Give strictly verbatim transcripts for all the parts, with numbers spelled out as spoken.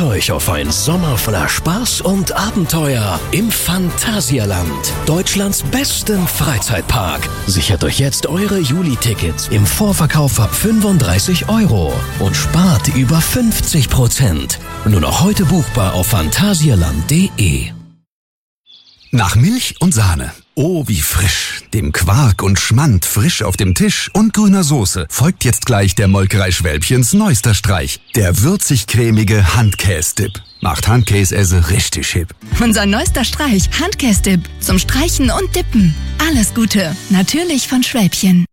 euch auf ein Sommer voller Spaß und Abenteuer im Phantasialand, Deutschlands bestem Freizeitpark. Sichert euch jetzt eure Juli-Tickets im Vorverkauf ab fünfunddreißig Euro und spart über fünfzig Prozent. Nur noch heute buchbar auf phantasialand punkt de. Nach Milch und Sahne. Oh, wie frisch. Dem Quark und Schmand frisch auf dem Tisch und grüner Soße folgt jetzt gleich der Molkerei Schwälbchens neuester Streich. Der würzig-cremige Handkäse-Dip. Macht Handkäse richtig hip. Unser neuester Streich, Handkäse-Dip. Zum Streichen und Dippen. Alles Gute. Natürlich von Schwälbchen.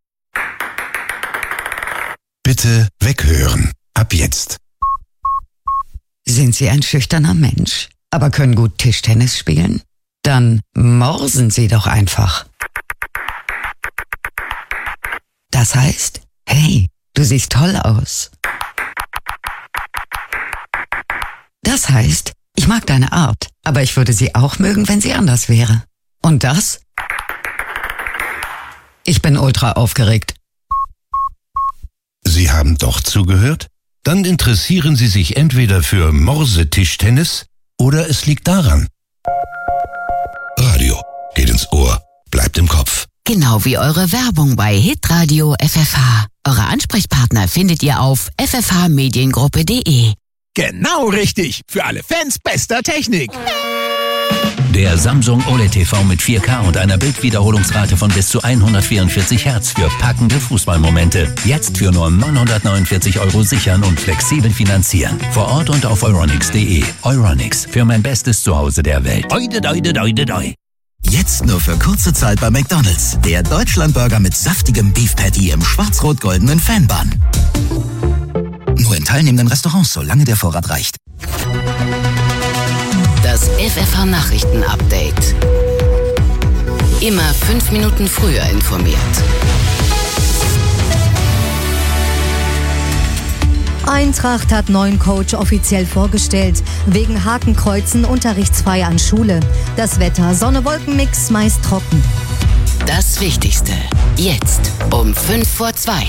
Bitte weghören. Ab jetzt. Sind Sie ein schüchterner Mensch, aber können gut Tischtennis spielen? Dann morsen Sie doch einfach. Das heißt, hey, du siehst toll aus. Das heißt, ich mag deine Art, aber ich würde sie auch mögen, wenn sie anders wäre. Und das? Ich bin ultra aufgeregt. Sie haben doch zugehört? Dann interessieren Sie sich entweder für Morsetischtennis oder es liegt daran. Radio geht ins Ohr, bleibt im Kopf. Genau wie eure Werbung bei Hitradio F F H. Eure Ansprechpartner findet ihr auf f f h mediengruppe punkt de. Genau richtig. Für alle Fans bester Technik. Der Samsung O L E D T V mit vier K und einer Bildwiederholungsrate von bis zu hundertvierundvierzig Hertz für packende Fußballmomente. Jetzt für nur neunhundertneunundvierzig Euro sichern und flexibel finanzieren. Vor Ort und auf euronics punkt de. Euronics, für mein bestes Zuhause der Welt. Oide, oide, oide, oide. Jetzt nur für kurze Zeit bei McDonald's. Der Deutschlandburger mit saftigem Beef Patty im schwarz-rot-goldenen Fanbun. Nur in teilnehmenden Restaurants, solange der Vorrat reicht. Das F F H-Nachrichten-Update. Immer fünf Minuten früher informiert. Eintracht hat neuen Coach offiziell vorgestellt. Wegen Hakenkreuzen unterrichtsfrei an Schule. Das Wetter, Sonne-Wolken-Mix, meist trocken. Das Wichtigste. Jetzt um fünf vor zwei.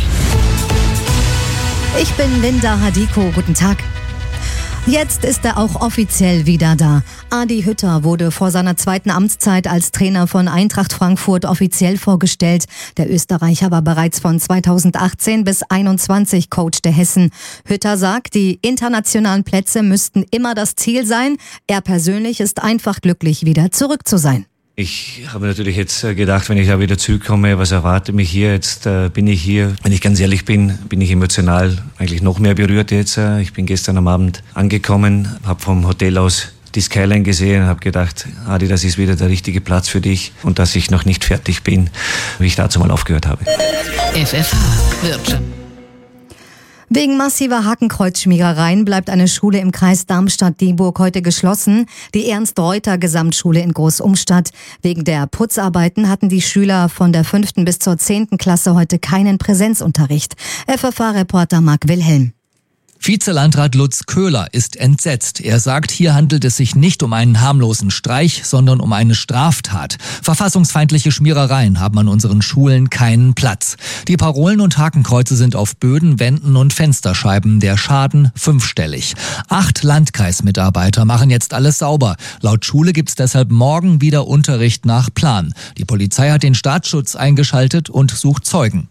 Ich bin Linda Hadiko. Guten Tag. Jetzt ist er auch offiziell wieder da. Adi Hütter wurde vor seiner zweiten Amtszeit als Trainer von Eintracht Frankfurt offiziell vorgestellt. Der Österreicher war bereits von zweitausendachtzehn bis einundzwanzig Coach der Hessen. Hütter sagt, die internationalen Plätze müssten immer das Ziel sein. Er persönlich ist einfach glücklich, wieder zurück zu sein. Ich habe natürlich jetzt gedacht, wenn ich da wieder zurückkomme, was erwartet mich hier? Jetzt äh, bin ich hier. Wenn ich ganz ehrlich bin, bin ich emotional eigentlich noch mehr berührt jetzt. Ich bin gestern am Abend angekommen, habe vom Hotel aus die Skyline gesehen und habe gedacht, Adi, das ist wieder der richtige Platz für dich und dass ich noch nicht fertig bin, wie ich dazu mal aufgehört habe. F F H Wirtschaft. Wegen massiver Hakenkreuzschmierereien bleibt eine Schule im Kreis Darmstadt-Dieburg heute geschlossen, die Ernst-Reuter-Gesamtschule in Großumstadt. Wegen der Putzarbeiten hatten die Schüler von der fünften bis zur zehnten Klasse heute keinen Präsenzunterricht. F F H-Reporter Marc Wilhelm. Vizelandrat Lutz Köhler ist entsetzt. Er sagt, hier handelt es sich nicht um einen harmlosen Streich, sondern um eine Straftat. Verfassungsfeindliche Schmierereien haben an unseren Schulen keinen Platz. Die Parolen und Hakenkreuze sind auf Böden, Wänden und Fensterscheiben. Der Schaden fünfstellig. Acht Landkreismitarbeiter machen jetzt alles sauber. Laut Schule gibt's deshalb morgen wieder Unterricht nach Plan. Die Polizei hat den Staatsschutz eingeschaltet und sucht Zeugen.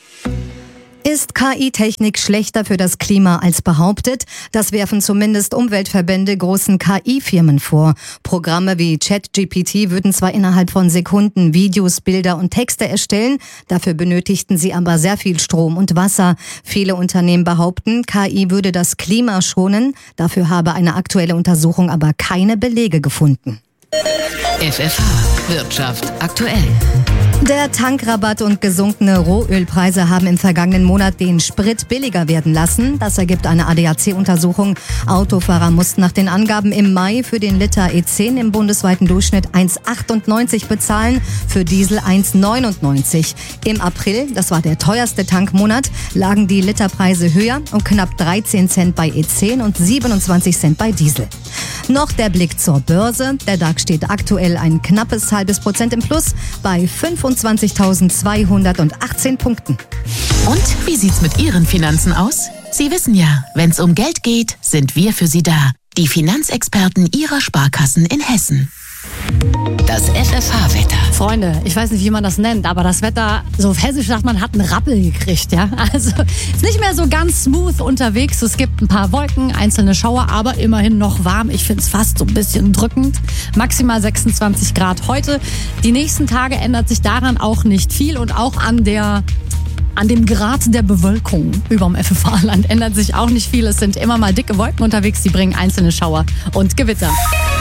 Ist K I-Technik schlechter für das Klima als behauptet? Das werfen zumindest Umweltverbände großen K I-Firmen vor. Programme wie ChatGPT würden zwar innerhalb von Sekunden Videos, Bilder und Texte erstellen, dafür benötigten sie aber sehr viel Strom und Wasser. Viele Unternehmen behaupten, K I würde das Klima schonen, dafür habe eine aktuelle Untersuchung aber keine Belege gefunden. F F H Wirtschaft aktuell. Der Tankrabatt und gesunkene Rohölpreise haben im vergangenen Monat den Sprit billiger werden lassen. Das ergibt eine A D A C-Untersuchung. Autofahrer mussten nach den Angaben im Mai für den Liter E zehn im bundesweiten Durchschnitt eins Komma achtundneunzig bezahlen, für Diesel eins Komma neunundneunzig. Im April, das war der teuerste Tankmonat, lagen die Literpreise höher, um knapp dreizehn Cent bei E zehn und siebenundzwanzig Cent bei Diesel. Noch der Blick zur Börse. Der DAX steht aktuell ein knappes halbes Prozent im Plus bei fünfundzwanzigtausendzweihundertachtzehn Punkten. Und wie sieht's mit Ihren Finanzen aus? Sie wissen ja, wenn's um Geld geht, sind wir für Sie da. Die Finanzexperten Ihrer Sparkassen in Hessen. Das F F H-Wetter. Freunde, ich weiß nicht, wie man das nennt, aber das Wetter, so auf Hessisch sagt man, hat einen Rappel gekriegt, ja. Also ist nicht mehr so ganz smooth unterwegs. Es gibt ein paar Wolken, einzelne Schauer, aber immerhin noch warm. Ich finde es fast so ein bisschen drückend. Maximal sechsundzwanzig Grad heute. Die nächsten Tage ändert sich daran auch nicht viel und auch an der An dem Grad der Bewölkung überm F F H-Land ändert sich auch nicht viel. Es sind immer mal dicke Wolken unterwegs, die bringen einzelne Schauer und Gewitter.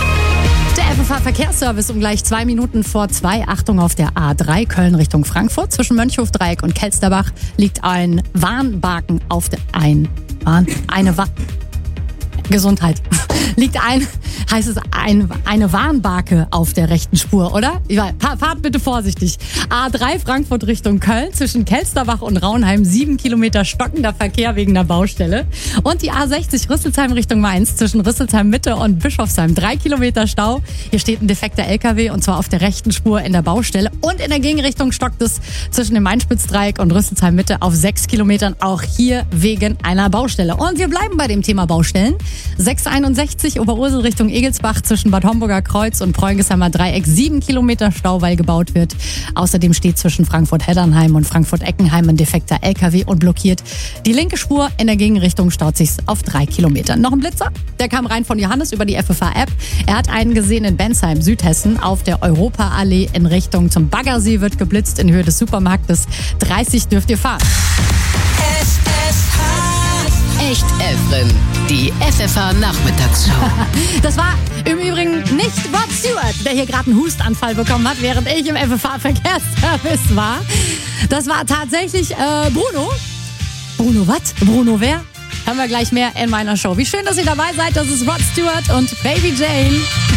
Der F F H-Verkehrsservice um gleich zwei Minuten vor zwei. Achtung, auf der A drei Köln Richtung Frankfurt. Zwischen Mönchhofdreieck und Kelsterbach liegt ein Warnbaken auf der... Ein... Warn... Eine Wa... Gesundheit. Liegt ein, heißt es, ein, eine Warnbarke auf der rechten Spur, oder? Ja, fahrt bitte vorsichtig. A drei Frankfurt Richtung Köln, zwischen Kelsterbach und Raunheim, sieben Kilometer stockender Verkehr wegen der Baustelle. Und die A sechzig Rüsselsheim Richtung Mainz, zwischen Rüsselsheim Mitte und Bischofsheim, drei Kilometer Stau. Hier steht ein defekter L K W und zwar auf der rechten Spur in der Baustelle. Und in der Gegenrichtung stockt es zwischen dem Mainspitzdreieck und Rüsselsheim Mitte auf sechs Kilometern, auch hier wegen einer Baustelle. Und wir bleiben bei dem Thema Baustellen. sechs einundsechzig Oberursel Richtung Egelsbach zwischen Bad Homburger Kreuz und Preungesheimer Dreieck. Sieben Kilometer Stau, weil gebaut wird. Außerdem steht zwischen Frankfurt-Heddernheim und Frankfurt-Eckenheim ein defekter L K W und blockiert die linke Spur. In der Gegenrichtung staut sich's auf drei Kilometer. Noch ein Blitzer, der kam rein von Johannes über die F F H-App. Er hat einen gesehen in Bensheim, Südhessen. Auf der Europaallee in Richtung zum Baggersee wird geblitzt in Höhe des Supermarktes. dreißig dürft ihr fahren. F F H. Echt Evren. Die F F H-Nachmittagsshow. Das war im Übrigen nicht Rod Stewart, der hier gerade einen Hustanfall bekommen hat, während ich im F F H-Verkehrsservice war. Das war tatsächlich äh, Bruno. Bruno was? Bruno wer? Haben wir gleich mehr in meiner Show. Wie schön, dass ihr dabei seid. Das ist Rod Stewart und Baby Jane.